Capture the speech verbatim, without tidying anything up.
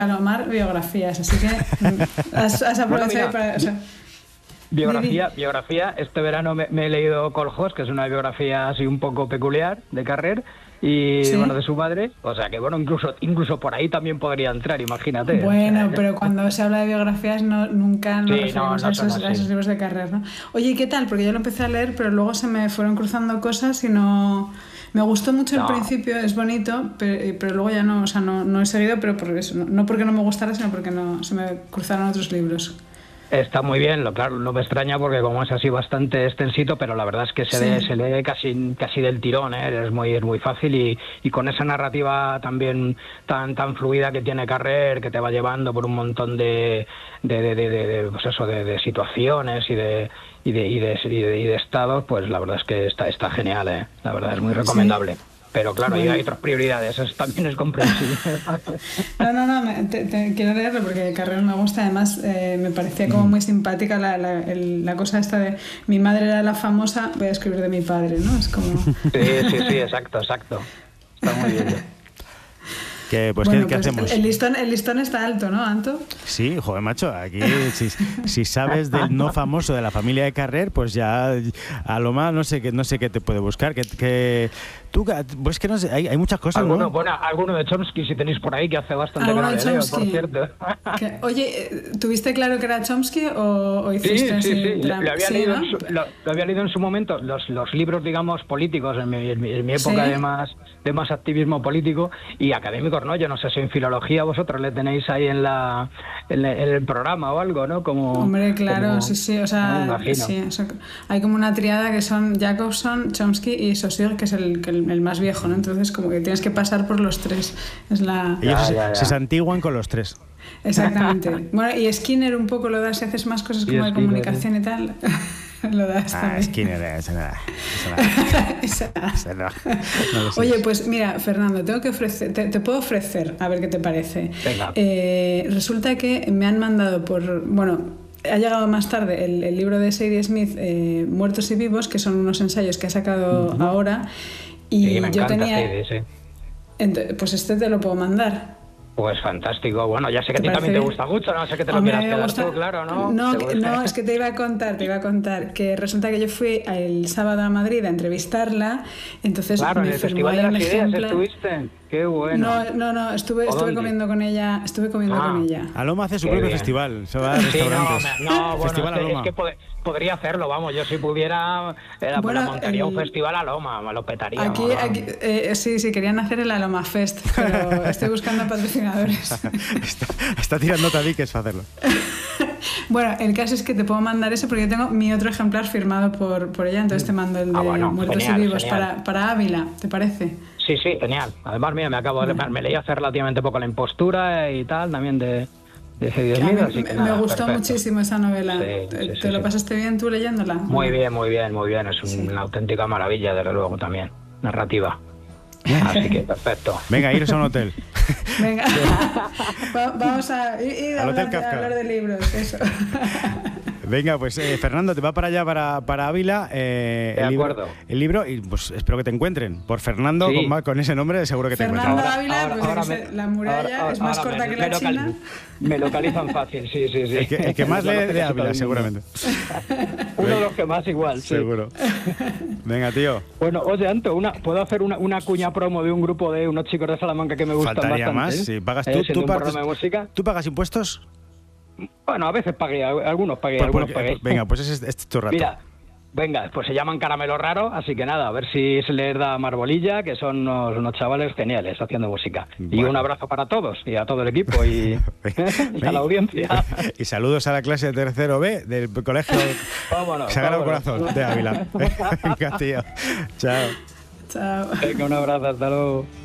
Palomar biografías, así que has, has aprovechado bueno, mira, para... O sea, biografía, biografía. Este verano me, me he leído Coljós, que es una biografía así un poco peculiar de Carrer, y ¿sí? bueno, de su madre. O sea que bueno, incluso incluso por ahí también podría entrar, imagínate. Bueno, O sea, pero cuando se habla de biografías no, nunca nos sí, no, referimos no a, son esos, a así. esos libros de Carrer, ¿no? Oye, ¿y qué tal? Porque yo lo empecé a leer, pero luego se me fueron cruzando cosas y no... Me gustó mucho el No. principio, es bonito, pero, pero luego ya no, o sea, no, no he seguido, pero por eso, no, no porque no me gustara, sino porque no se me cruzaron otros libros. Está muy bien, lo, claro, no me extraña porque como es así bastante extensito, pero la verdad es que se, Sí. lee, se lee casi casi del tirón, ¿eh? Es muy es muy fácil y, y con esa narrativa también tan tan fluida que tiene Carrer, que te va llevando por un montón de de, de, de, de, de, pues eso, de, de situaciones y de y de, y de, y de, y de estados, pues la verdad es que está está genial, ¿eh? La verdad es muy recomendable. Sí. Pero claro, bueno, hay otras prioridades, eso también es comprensible. No, no, no, me, te, te, quiero leerlo porque Carrer me gusta, además eh, me parecía como muy simpática la, la, el, la cosa esta de mi madre era la famosa, voy a escribir de mi padre, ¿no? Es como... Sí, sí, sí, exacto, exacto. Está muy bien. Que, pues, bueno, ¿qué, ¿qué pues hacemos? El listón, el listón está alto, ¿no, Anto? Sí, joder, macho, aquí si, si sabes del no famoso de la familia de Carrer, pues ya a lo más no sé qué no sé qué te puede buscar, que, que tú pues que no sé, hay, hay muchas cosas, alguno, ¿no? Bueno, alguno de Chomsky si tenéis por ahí, que hace bastante que ¿Alguno no de le leo, Chomsky? por cierto. Que, oye, ¿tuviste claro que era Chomsky o, o hiciste sí, sí, así? sí, lo, lo, había sí, leído ¿no? en su, lo, lo había leído en su momento, los, los libros, digamos, políticos, en mi, en mi, en mi época ¿sí? de más de más activismo político y académicos, ¿no? Yo no sé si en filología vosotros le tenéis ahí en la en, en el programa o algo, ¿no? Como Hombre, claro, como, sí, sí, o sea, sí, o sea, hay como una triada que son Jacobson, Chomsky y Saussure, que es el, el, el más viejo, ¿no? Entonces como que tienes que pasar por los tres. Es la... Ellos ya, se, ya, ya. se santiguan con los tres. Exactamente. Bueno, y Skinner un poco lo da si haces más cosas como de Skinner, comunicación y tal. Lo das ah, también. Skinner, esa nada. Esa. Esa no. No lo sé. Oye, pues mira, Fernando, tengo que ofrecer, te, te puedo ofrecer, a ver qué te parece. Venga. Eh, resulta que me han mandado por, bueno, ha llegado más tarde el, el libro de Sadie Smith, eh, Muertos y Vivos, que son unos ensayos que ha sacado uh-huh. ahora. Y sí, me yo encanta tenía, Sadie, sí. Ent- pues este te lo puedo mandar. Pues fantástico. Bueno, ya sé que a ti parece? también te gusta mucho, no sé que te lo Hombre, quieras quedar gusta... tú, claro, ¿no? No, que, no, es que te iba a contar, te iba a contar que resulta que yo fui el sábado a Madrid a entrevistarla, entonces claro, me en el firmó Festival de un las Ideas ejemplar. ¿Estuviste? Qué bueno. No, no, no, estuve, estuve comiendo con ella, estuve comiendo ah, con ella. Aloma hace su Qué propio bien. festival, se va a Sí, restaurantes. no, no, bueno, Festival es que, Aloma. es que pod- podría hacerlo, vamos, yo si pudiera, eh, Bueno, la montaría el- un festival a Loma, me lo petaría. Aquí, vamos. aquí eh, sí, sí, querían hacer el Aloma Fest, pero estoy buscando patrocinadores. está, está tirando tabiques para hacerlo. Bueno, el caso es que te puedo mandar eso porque yo tengo mi otro ejemplar firmado por, por ella, entonces te mando el de Ah, bueno, Muertos genial, y Vivos genial. para, para Ávila, ¿te parece? Sí, sí, genial. Además, mira, me acabo de, me leí hace relativamente poco La Impostura y tal, también de, de ese Dios Que a mí mío, así que me nada, gustó perfecto. muchísimo esa novela. Sí, ¿Te, sí, sí, te lo sí. pasaste bien tú leyéndola? Muy bien, muy bien, muy bien. Es un- Sí. una auténtica maravilla, desde luego, también. Narrativa. Así que perfecto. Venga, iros a un hotel. Venga, Va- vamos a ir, ir a, Al hablar, Hotel de- a Kafka. hablar de libros, eso. Venga, pues eh, Fernando, te va para allá, para, para Ávila. Eh, De el libro, acuerdo. el libro, y pues espero que te encuentren. Por Fernando, Sí. con, con ese nombre, seguro que te Fernando encuentran. Ávila, pues yo qué sé, la muralla es más ahora corta me- que la me locali- China. Me localizan fácil, sí, sí, sí. El que, el que más Lo lee conoce de casi todo Ávila, el mundo. seguramente. Uno de los que más igual, sí. Seguro. Venga, tío. Bueno, oye, Anto, una, ¿puedo hacer una, una cuña promo de un grupo de unos chicos de Salamanca que me gustan Faltaría bastante? más. ¿eh? Si pagas Eh, tú, siendo tú, un pagas, programa de música. ¿tú pagas impuestos? Bueno, a veces pagué, algunos pagué, Pues algunos porque- pagué. venga, pues ese es, este es tu rato. Mira, venga, pues se llaman Caramelo Raro, así que nada, a ver si se les da marbolilla, que son unos, unos chavales geniales haciendo música. Y Bueno. un abrazo para todos, y a todo el equipo, y, y a la audiencia. Y saludos a la clase de tercero B del colegio Vámonos. Sagrado vámonos. Corazón de Ávila. Venga, tío. Chao. Chao. Venga, un abrazo, hasta luego.